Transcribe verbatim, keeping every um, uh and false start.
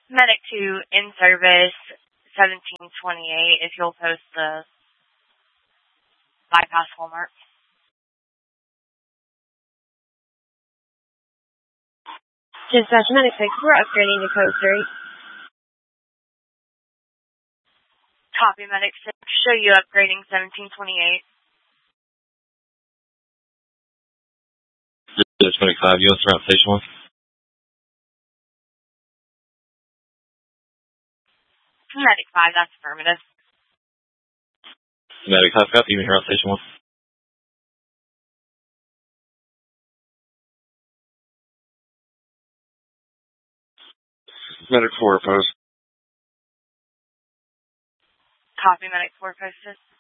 Medic two in service, seventeen twenty-eight, if you'll post the bypass hole mark. Dispatch Medic six, we're upgrading to code three. Copy, Medic six, show you upgrading seventeen twenty-eight. Dispatch Medic five, U S around station one. Medic five, that's affirmative. Medic five, copy, even here on station one. Medic four, post. Copy, Medic four, posted.